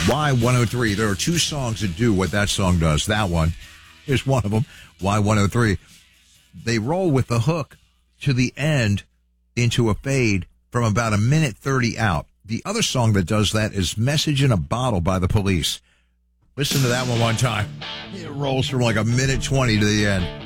Y103. There are two songs that do what that song does. That one is one of them, Y103. They roll with the hook to the end into a fade from about a minute 30 out. The other song that does that is Message in a Bottle by The Police. Listen to that one time. It rolls from like a minute 20 to the end.